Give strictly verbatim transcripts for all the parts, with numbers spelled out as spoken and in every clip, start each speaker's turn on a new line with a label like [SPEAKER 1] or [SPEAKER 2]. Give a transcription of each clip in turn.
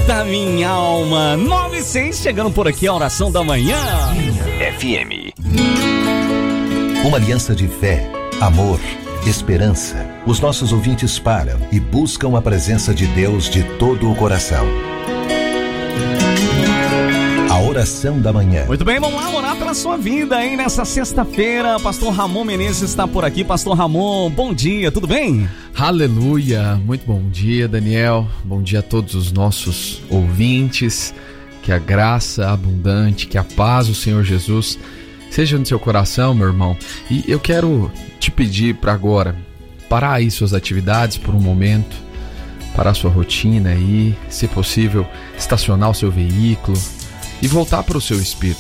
[SPEAKER 1] da minha alma. nove e seis, chegando por aqui a oração da manhã.
[SPEAKER 2] F M. Uma aliança de fé, amor, esperança. Os nossos ouvintes param e buscam a presença de Deus de todo o coração. A oração da manhã.
[SPEAKER 1] Muito bem, vamos lá orar pela sua vida, hein? Nessa sexta-feira, pastor Ramon Menezes está por aqui. Pastor Ramon, bom dia, tudo bem?
[SPEAKER 3] Aleluia, muito bom dia, Daniel. Bom dia a todos os nossos ouvintes. Que a graça abundante, que a paz do Senhor Jesus seja no seu coração, meu irmão. E eu quero te pedir para agora parar aí suas atividades por um momento, parar sua rotina aí, se possível, estacionar o seu veículo e voltar para o seu espírito.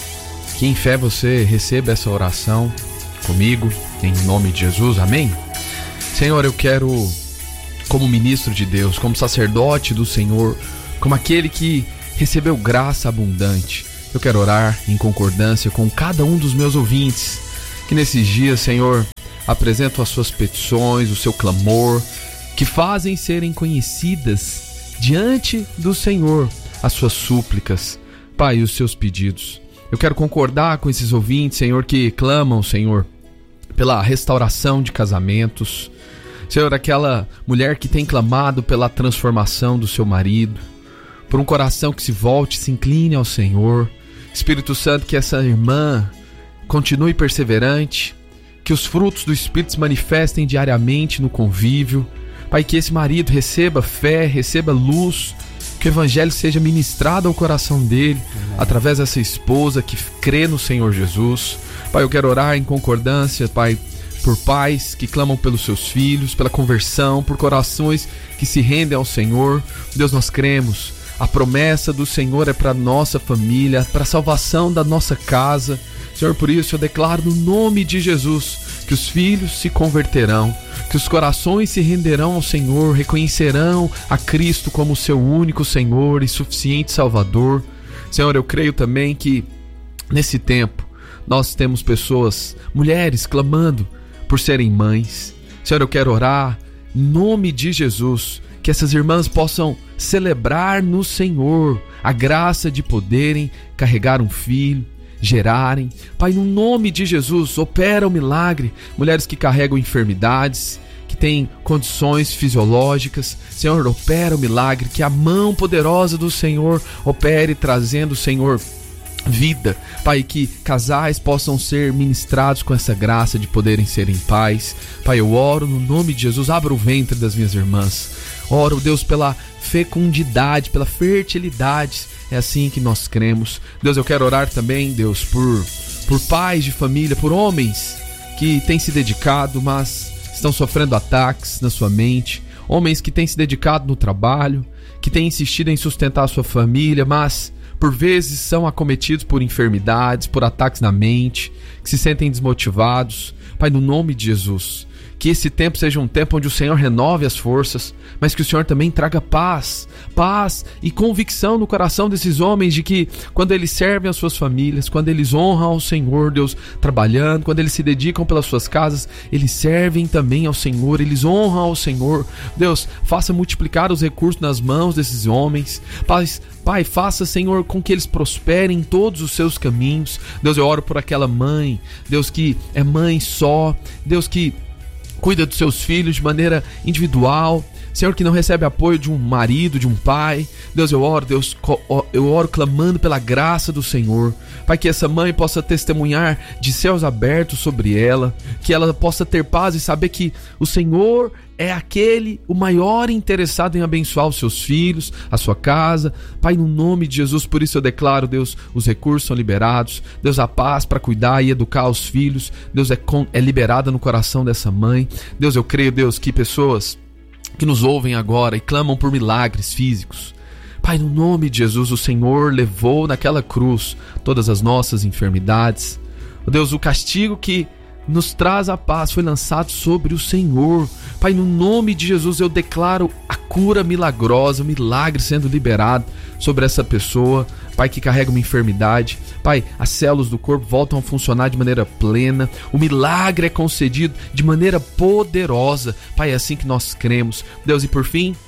[SPEAKER 3] Que em fé você receba essa oração comigo, em nome de Jesus, amém? Senhor, eu quero, como ministro de Deus, como sacerdote do Senhor, como aquele que recebeu graça abundante, eu quero orar em concordância com cada um dos meus ouvintes, que nesses dias, Senhor, apresentam as suas petições, o seu clamor, que fazem serem conhecidas diante do Senhor as suas súplicas, Pai, e os seus pedidos. Eu quero concordar com esses ouvintes, Senhor, que clamam, Senhor, pela restauração de casamentos. Senhor, aquela mulher que tem clamado pela transformação do seu marido, por um coração que se volte, se incline ao Senhor. Espírito Santo, que essa irmã continue perseverante, que os frutos do Espírito se manifestem diariamente no convívio. Pai, que esse marido receba fé, receba luz, que o Evangelho seja ministrado ao coração dele, através dessa esposa que crê no Senhor Jesus. Pai, eu quero orar em concordância, Pai, por pais que clamam pelos seus filhos, pela conversão, por corações que se rendem ao Senhor. Deus, nós cremos, a promessa do Senhor é para nossa família, para a salvação da nossa casa. Senhor, por isso eu declaro no nome de Jesus que os filhos se converterão, que os corações se renderão ao Senhor, reconhecerão a Cristo como seu único Senhor e suficiente Salvador. Senhor, eu creio também que nesse tempo nós temos pessoas, mulheres, clamando por serem mães. Senhor, eu quero orar em nome de Jesus, que essas irmãs possam celebrar no Senhor a graça de poderem carregar um filho, gerarem. Pai, no nome de Jesus, opera o milagre. Mulheres que carregam enfermidades, que têm condições fisiológicas, Senhor, opera o milagre. Que a mão poderosa do Senhor opere, trazendo, Senhor, vida. Pai, que casais possam ser ministrados com essa graça de poderem ser em paz. Pai, eu oro no nome de Jesus, abra o ventre das minhas irmãs. Oro, Deus, pela fecundidade, pela fertilidade. É assim que nós cremos. Deus, eu quero orar também, Deus, por, por pais de família, por homens que têm se dedicado, mas estão sofrendo ataques na sua mente. Homens que têm se dedicado no trabalho, que têm insistido em sustentar a sua família, mas por vezes são acometidos por enfermidades, por ataques na mente, que se sentem desmotivados. Pai, no nome de Jesus, que esse tempo seja um tempo onde o Senhor renove as forças, mas que o Senhor também traga paz, paz e convicção no coração desses homens de que quando eles servem as suas famílias, quando eles honram ao Senhor, Deus, trabalhando, quando eles se dedicam pelas suas casas, eles servem também ao Senhor, eles honram ao Senhor. Deus, faça multiplicar os recursos nas mãos desses homens. Pai, Pai, faça, Senhor, com que eles prosperem em todos os seus caminhos. Deus, eu oro por aquela mãe, Deus, que é mãe só, Deus, que cuida dos seus filhos de maneira individual, Senhor, que não recebe apoio de um marido, de um pai. Deus, eu oro, Deus, eu oro clamando pela graça do Senhor. Pai, que essa mãe possa testemunhar de céus abertos sobre ela, que ela possa ter paz e saber que o Senhor é aquele, o maior interessado em abençoar os seus filhos, a sua casa. Pai, no nome de Jesus, por isso eu declaro, Deus, os recursos são liberados. Deus, a paz para cuidar e educar os filhos, Deus, é, com, é liberada no coração dessa mãe. Deus, eu creio, Deus, que pessoas que nos ouvem agora e clamam por milagres físicos, Pai, no nome de Jesus, o Senhor levou naquela cruz todas as nossas enfermidades. Deus, o castigo que nos traz a paz foi lançado sobre o Senhor. Pai, no nome de Jesus eu declaro a cura milagrosa, o milagre sendo liberado sobre essa pessoa, Pai, que carrega uma enfermidade. Pai, as células do corpo voltam a funcionar de maneira plena, o milagre é concedido de maneira poderosa. Pai, é assim que nós cremos. Deus, e por fim,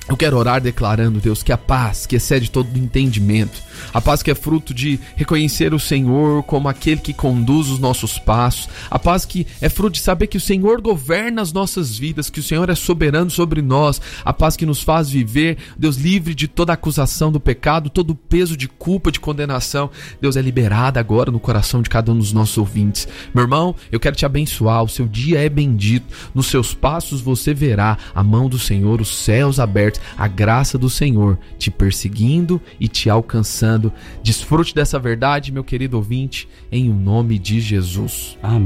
[SPEAKER 3] Eu quero orar declarando, Deus, que a paz que excede todo entendimento, a paz que é fruto de reconhecer o Senhor como aquele que conduz os nossos passos, a paz que é fruto de saber que o Senhor governa as nossas vidas, que o Senhor é soberano sobre nós, a paz que nos faz viver, Deus, livre de toda acusação do pecado, todo o peso de culpa, de condenação, Deus, é liberada agora no coração de cada um dos nossos ouvintes. Meu irmão, eu quero te abençoar, o seu dia é bendito, nos seus passos você verá a mão do Senhor, os céus abertos, a graça do Senhor te perseguindo e te alcançando. Desfrute dessa verdade, meu querido ouvinte, em o nome de Jesus.
[SPEAKER 1] Amém.